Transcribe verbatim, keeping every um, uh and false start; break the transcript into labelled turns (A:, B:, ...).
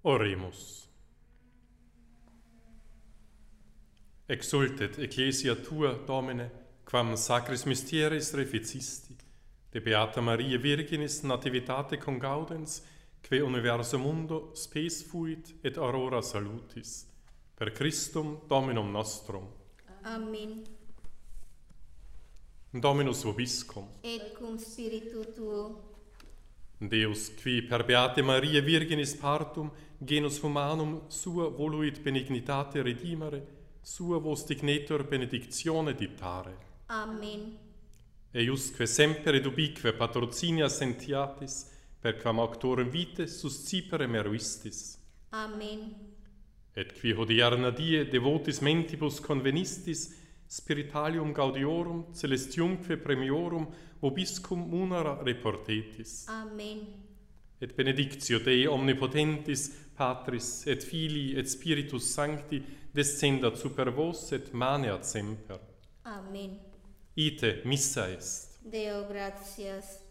A: Oremus. Exultet ecclesia tua, Domine, quam sacris mysteris reficisti, de Beata Maria Virginis nativitate congaudens, que universo mundo spes fuit et aurora salutis, per Christum Dominum nostrum.
B: Amen.
A: Dominus vobiscum.
B: Et cum spiritu tuo.
A: Deus, qui per Beate Maria Virginis partum genus humanum sua voluit benignitate redimere, sua vos dignetur benedictione dictare.
B: Amen.
A: Eiusque semper ed ubique patrocinia sentiatis, per quam auctorem vitae suscipere meruistis.
B: Amen.
A: Et qui hodierna die devotis mentibus convenistis, spiritalium gaudiorum, celestiumque premiorum, vobiscum munera reportetis.
B: Amen.
A: Et benedictio Dei omnipotentis, Patris, et Filii, et Spiritus Sancti, descendat super vos, et maneat semper.
B: Amen.
A: Ite missa est.
B: Deo gratias.